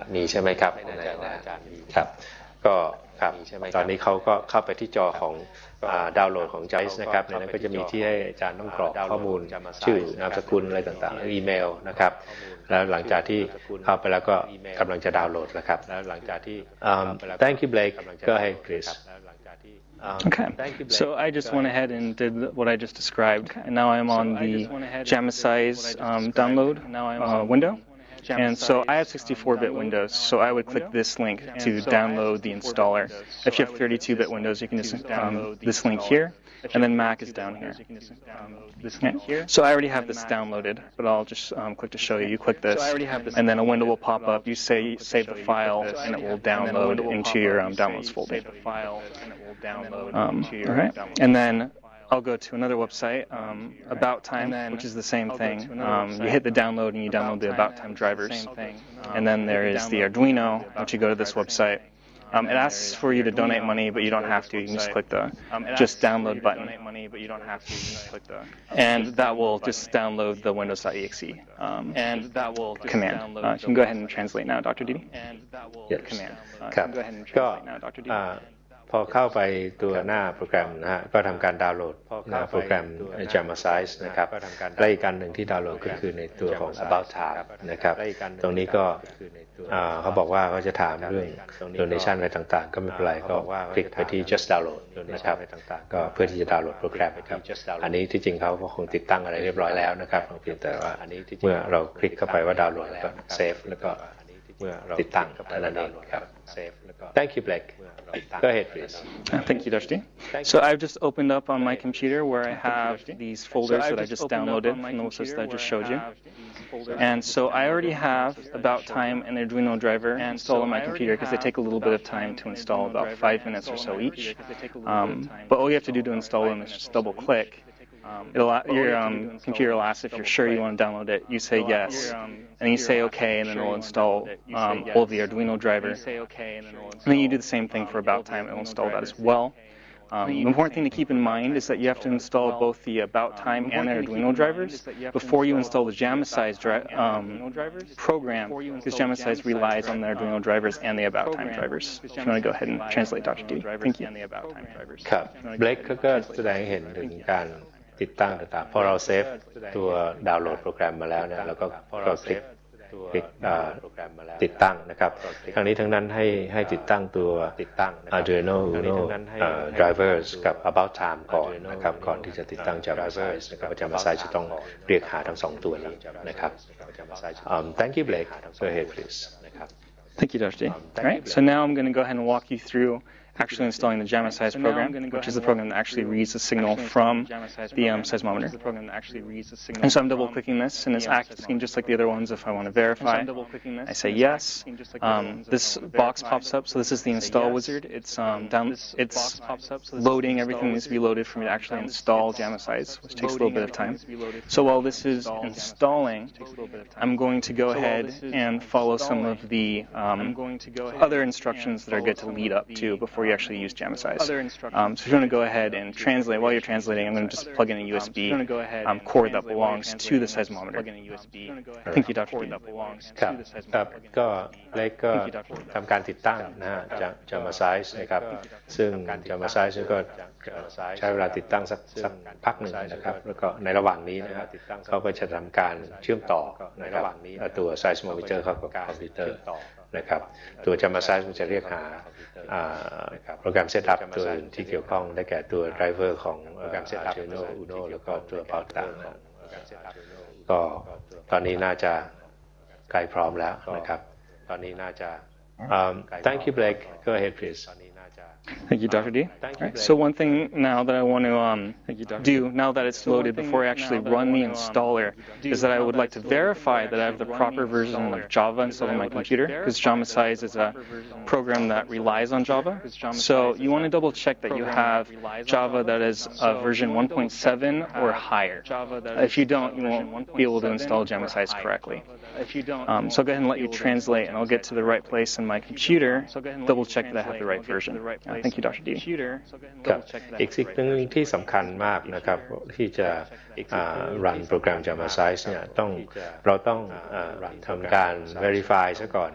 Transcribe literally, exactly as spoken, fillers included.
มีใช่ไหมครับนะครับก็ครับตอนนี้เขาก็เข้าไปที่จอของดาวน์โหลดของ จาม เอส นะครับในนั้นก็จะมีที่ให้อาจารย์ต้องกรอกข้อมูลชื่อนามสกุลอะไรต่างๆอีเมลนะครับแล้วหลังจากที่เข้าไปแล้วก็กำลังจะดาวน์โหลดแล้วครับแล้วหลังจากที่ Thank you Blake go ahead please Okay, so I just went ahead and did what I just described, and now I'm on the Jamasize um, download uh, window. And so I have sixty-four bit Windows, so I would click this link to download the installer. If you have thirty-two bit Windows, you can just um, this link here, and then Mac is down here. Okay. So I already have this downloaded, but I'll just um, click to show you. You click this, and then a window will pop up. You say save the file, and it will download into your um, downloads folder. Um, all right, and then I'll go to another website, um, About Time, which is the same thing. Um, you hit the download and you download the About Time drivers. And then there is the Arduino, which you go to this website. Um, it asks for you to donate money, but you don't have to. You can just click the just download button. And that will just download the Windows.exe um, command. Uh, you can go ahead and translate now, Doctor Didi. Yes. Command. Uh, you can go ahead and translate now, Doctor Didi. พอเข้าไปตัวหน้าโปรแกรมนะฮะก็ทำการดาวน์โหลดหน้าโปรแกรม Jamasize นะครับและอีกการหนึ่งที่ดาวน์โหลดก็คือในตัวของ About Time นะครับตรงนี้ก็เขาบอกว่าเขาจะถามเรื่อง donation อะไรต่างๆก็ไม่เป็นไรก็คลิกไปที่ just download นะครับก็เพื่อที่จะดาวน์โหลดโปรแกรมครับอันนี้ที่จริงเขาก็คงติดตั้งอะไรเรียบร้อยแล้วนะครับเพียงแต่ว่าเมื่อเราคลิกเข้าไปว่าดาวน์โหลดก็เซฟแล้วก็ติดตั้งเท่านั้นเองครับ Thank you Blake Go ahead, please. Uh, thank you, Doctor D. So I've just opened up on my computer where I have these folders that I just downloaded from the website that I just showed you. And so I already have About Time and Arduino driver installed on my computer because they take a little bit of time to install, about five minutes or so each. Um, but all you have to do to install them is just double click. It'll, your um, computer will ask if you're sure you want to download it. You say yes, and you say OK, and then it'll install um, all of the Arduino driver. And then you do the same thing for About Time. It'll install that as well. Um, the important thing to keep in mind is that you have to install both the About Time and the Arduino drivers before you install the Jamasize um, program, because Jamasize relies on the Arduino drivers and the About Time drivers. If you want to go ahead and translate, Doctor D. Thank you. ครับ Blake ก็แสดงเห็นถึงการติดตั้งต่างๆพอเราเซฟตัวดาวน์โหลดโปรแกรมมาแล้วเนี่ยเราก็ก็คลิกคลิกติดตั้งนะครับทั้งนี้ทั้งนั้นให้ให้ติดตั้งตัวติดตั้ง Arduino Uno drivers กับ About Time ก่อนนะครับก่อนที่จะติดตั้ง Jamasize นะครับ Jamasize จะต้องเรียกหาทั้งสองตัวนี้นะครับ Thank you Blake go ahead please Thank you, Doctor D. All right, so now I'm going to go ahead and walk you through actually installing the Jamasize program, which is the program that actually reads the signal from the um, seismometer. And so I'm double-clicking this, and it's acting just like the other ones if I want to verify. I say yes. Um, this box pops up, so this is the install wizard. It's um, down. It's loading. Everything needs to be loaded for me to actually install Jamasize, which takes a little bit of time. So while this is installing, I'm going to go ahead and follow some of the um, other instructions that are good to lead up to before you actually use Jamasize. Um, so if you want to go ahead and translate, while you're translating, I'm going to just plug in a U S B um, cord that belongs to the seismometer. Thank you, Doctor D. ครับครับก็เล็กก็ทำการติดตั้งนะฮะ Jamasize นะครับซึ่ง Jamasize ก็ใช้เวลาติดตั้งสักสักพักหนึ่งนะครับแล้วก็ในระหว่างนี้นะฮะเขาก็จะทำการเชื่อมต่อนะครับตัว seismometer เข้ากับคอมพิวเตอร์นะครับตัว Jamasize มันจะเรียกหาโปรแกรมเซตอัพตัวอื่นที่เกี่ยวข้องได้แก่ตัวไดรเวอร์ของโปรแกรมเซตอัพ Arduino Uno แล้วก็ตัวเป่าต่างก็ตอนนี้น่าจะใกล้พร้อมแล้วนะครับตอนนี้น่าจะ Thank you Blake go ahead please Thank you, Doctor D. Right, so one thing now that I want to um, do, now that it's loaded, before I actually run the installer, is that I would like to verify that I have the proper version of Java installed on my computer, because Jamasize is a program that relies on Java. So you want to double check that you have Java that is uh, version one point seven or higher. If you don't, you won't be able to install Jamasize correctly. Um, so I'll go ahead and let you translate, and I'll get to the right place in my computer, double check that I have the right version. Uh, thank you, Doctor D. ครับอีกสิ่งหนึ่งที่สำคัญมากนะครับที่จะรันโปรแกรม Jamasize เนี่ยต้องเราต้องทำการ verify ซะก่อน